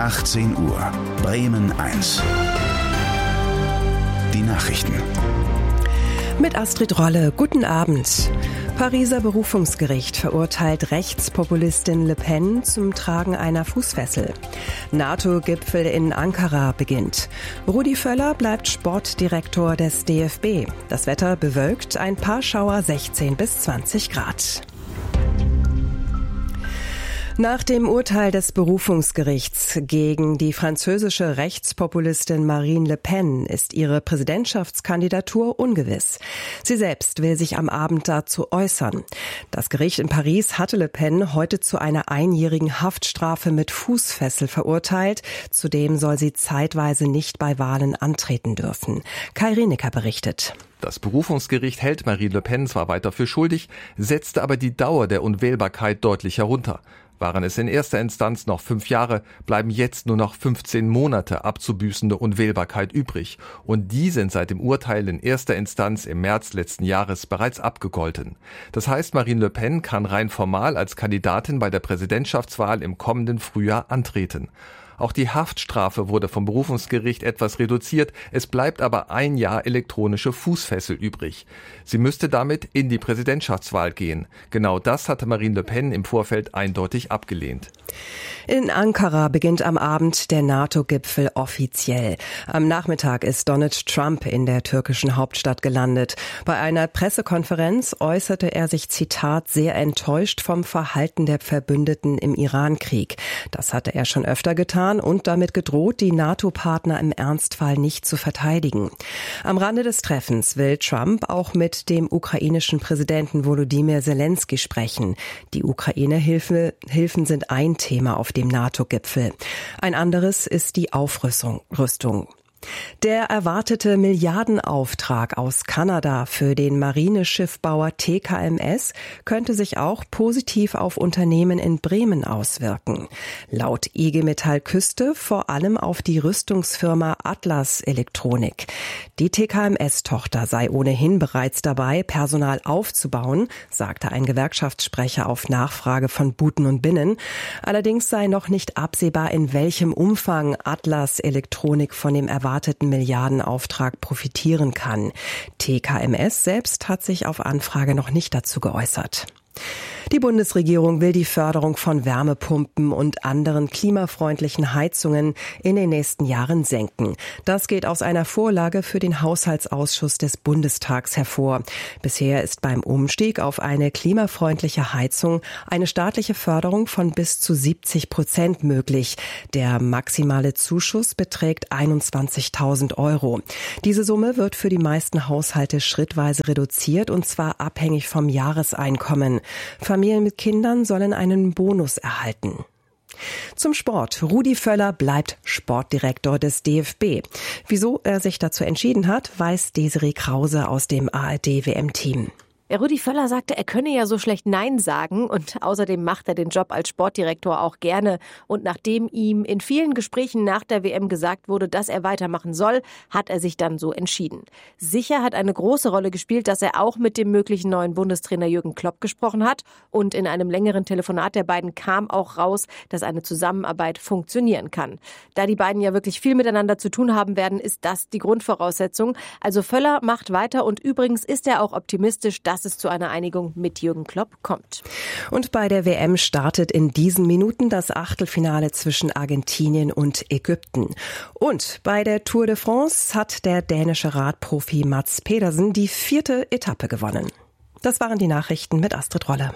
18 Uhr, Bremen 1. Die Nachrichten. Mit Astrid Rolle, guten Abend. Pariser Berufungsgericht verurteilt Rechtspopulistin Le Pen zum Tragen einer Fußfessel. NATO-Gipfel in Ankara beginnt. Rudi Völler bleibt Sportdirektor des DFB. Das Wetter bewölkt, ein paar Schauer, 16 bis 20 Grad. Nach dem Urteil des Berufungsgerichts gegen die französische Rechtspopulistin Marine Le Pen ist ihre Präsidentschaftskandidatur ungewiss. Sie selbst will sich am Abend dazu äußern. Das Gericht in Paris hatte Le Pen heute zu einer einjährigen Haftstrafe mit Fußfessel verurteilt. Zudem soll sie zeitweise nicht bei Wahlen antreten dürfen. Kai Rienecker berichtet. Das Berufungsgericht hält Marine Le Pen zwar weiter für schuldig, setzte aber die Dauer der Unwählbarkeit deutlich herunter. Waren es in erster Instanz noch 5 Jahre, bleiben jetzt nur noch 15 Monate abzubüßende Unwählbarkeit übrig. Und die sind seit dem Urteil in erster Instanz im März letzten Jahres bereits abgegolten. Das heißt, Marine Le Pen kann rein formal als Kandidatin bei der Präsidentschaftswahl im kommenden Frühjahr antreten. Auch die Haftstrafe wurde vom Berufungsgericht etwas reduziert. Es bleibt aber 1 Jahr elektronische Fußfessel übrig. Sie müsste damit in die Präsidentschaftswahl gehen. Genau das hatte Marine Le Pen im Vorfeld eindeutig abgelehnt. In Ankara beginnt am Abend der NATO-Gipfel offiziell. Am Nachmittag ist Donald Trump in der türkischen Hauptstadt gelandet. Bei einer Pressekonferenz äußerte er sich, Zitat, sehr enttäuscht vom Verhalten der Verbündeten im Iran-Krieg. Das hatte er schon öfter getan und damit gedroht, die NATO-Partner im Ernstfall nicht zu verteidigen. Am Rande des Treffens will Trump auch mit dem ukrainischen Präsidenten Volodymyr Zelensky sprechen. Die Ukraine-Hilfen sind ein Thema auf dem NATO-Gipfel. Ein anderes ist die Aufrüstung. Der erwartete Milliardenauftrag aus Kanada für den Marineschiffbauer TKMS könnte sich auch positiv auf Unternehmen in Bremen auswirken. Laut IG Metall Küste vor allem auf die Rüstungsfirma Atlas Elektronik. Die TKMS-Tochter sei ohnehin bereits dabei, Personal aufzubauen, sagte ein Gewerkschaftssprecher auf Nachfrage von Buten und Binnen. Allerdings sei noch nicht absehbar, in welchem Umfang Atlas Elektronik von dem erwarteten Milliardenauftrag profitieren kann. TKMS selbst hat sich auf Anfrage noch nicht dazu geäußert. Die Bundesregierung will die Förderung von Wärmepumpen und anderen klimafreundlichen Heizungen in den nächsten Jahren senken. Das geht aus einer Vorlage für den Haushaltsausschuss des Bundestags hervor. Bisher ist beim Umstieg auf eine klimafreundliche Heizung eine staatliche Förderung von bis zu 70% möglich. Der maximale Zuschuss beträgt 21.000 €. Diese Summe wird für die meisten Haushalte schrittweise reduziert, und zwar abhängig vom Jahreseinkommen. Familien mit Kindern sollen einen Bonus erhalten. Zum Sport. Rudi Völler bleibt Sportdirektor des DFB. Wieso er sich dazu entschieden hat, weiß Desiree Krause aus dem ARD-WM-Team. Rudi Völler sagte, er könne ja so schlecht Nein sagen, und außerdem macht er den Job als Sportdirektor auch gerne. Und nachdem ihm in vielen Gesprächen nach der WM gesagt wurde, dass er weitermachen soll, hat er sich dann so entschieden. Sicher hat eine große Rolle gespielt, dass er auch mit dem möglichen neuen Bundestrainer Jürgen Klopp gesprochen hat. Und in einem längeren Telefonat der beiden kam auch raus, dass eine Zusammenarbeit funktionieren kann. Da die beiden ja wirklich viel miteinander zu tun haben werden, ist das die Grundvoraussetzung. Also Völler macht weiter, und übrigens ist er auch optimistisch, dass es zu einer Einigung mit Jürgen Klopp kommt. Und bei der WM startet in diesen Minuten das Achtelfinale zwischen Argentinien und Ägypten. Und bei der Tour de France hat der dänische Radprofi Mads Pedersen die 4. Etappe gewonnen. Das waren die Nachrichten mit Astrid Rolle.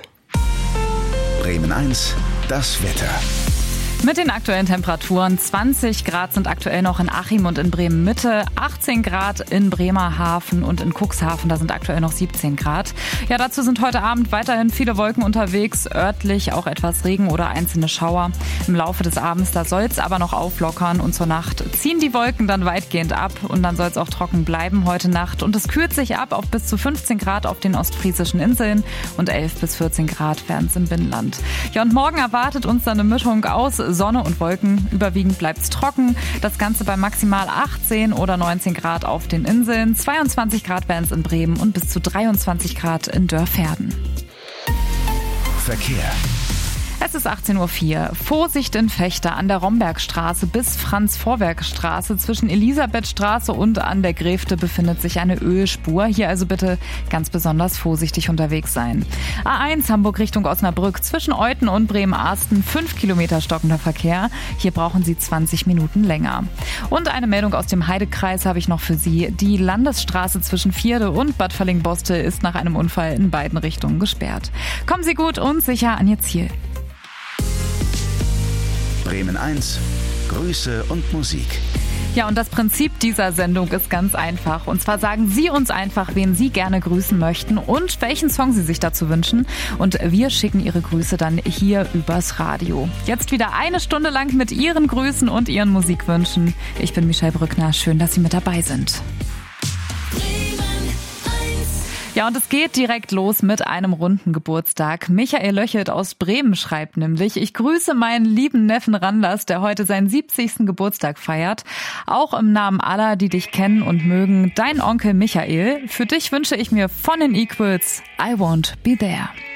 Bremen 1, das Wetter. Mit den aktuellen Temperaturen: 20 Grad sind aktuell noch in Achim und in Bremen Mitte, 18 Grad in Bremerhaven und in Cuxhaven, da sind aktuell noch 17 Grad. Ja, dazu sind heute Abend weiterhin viele Wolken unterwegs, örtlich auch etwas Regen oder einzelne Schauer. Im Laufe des Abends, da soll es aber noch auflockern, und zur Nacht ziehen die Wolken dann weitgehend ab, und dann soll es auch trocken bleiben heute Nacht, und es kühlt sich ab auf bis zu 15 Grad auf den ostfriesischen Inseln und 11 bis 14 Grad werden es im Binnenland. Ja, und morgen erwartet uns dann eine Mischung aus Sonne und Wolken. Überwiegend bleibt es trocken. Das Ganze bei maximal 18 oder 19 Grad auf den Inseln. 22 Grad werden es in Bremen und bis zu 23 Grad in Dörverden. Verkehr. Es ist 18.04 Uhr. Vorsicht in Vechta an der Rombergstraße bis Franz-Vorwerk-Straße. Zwischen Elisabethstraße und an der Gräfte befindet sich eine Ölspur. Hier also bitte ganz besonders vorsichtig unterwegs sein. A1 Hamburg Richtung Osnabrück zwischen Euthen und Bremen-Arsten 5 Kilometer stockender Verkehr. Hier brauchen Sie 20 Minuten länger. Und eine Meldung aus dem Heidekreis habe ich noch für Sie. Die Landesstraße zwischen Vierde und Bad Falling-Boste ist nach einem Unfall in beiden Richtungen gesperrt. Kommen Sie gut und sicher an Ihr Ziel. Bremen 1, Grüße und Musik. Ja, und das Prinzip dieser Sendung ist ganz einfach. Und zwar sagen Sie uns einfach, wen Sie gerne grüßen möchten und welchen Song Sie sich dazu wünschen. Und wir schicken Ihre Grüße dann hier übers Radio. Jetzt wieder eine Stunde lang mit Ihren Grüßen und Ihren Musikwünschen. Ich bin Michelle Brückner. Schön, dass Sie mit dabei sind. Ja, und es geht direkt los mit einem runden Geburtstag. Michael Löchelt aus Bremen schreibt nämlich: Ich grüße meinen lieben Neffen Randers, der heute seinen 70. Geburtstag feiert. Auch im Namen aller, die dich kennen und mögen, dein Onkel Michael. Für dich wünsche ich mir von den Equals I Won't Be There.